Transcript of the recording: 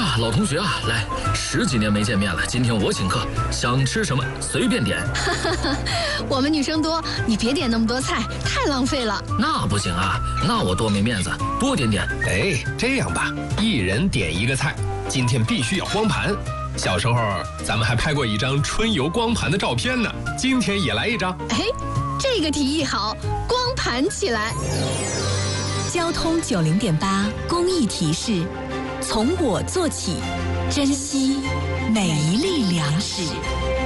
啊，老同学啊，来，10几年没见面了，今天我请客，想吃什么随便点。 我们女生多，你别点那么多菜，太浪费了。 那不行啊，那我多没面子，多点点。 哎，这样吧，一人点一个菜，今天必须要光盘。小时候咱们还拍过一张春游光盘的照片呢，今天也来一张。 哎，这个提议好，光盘起来。 交通90.8公益提示：从我做起，珍惜每一粒粮食。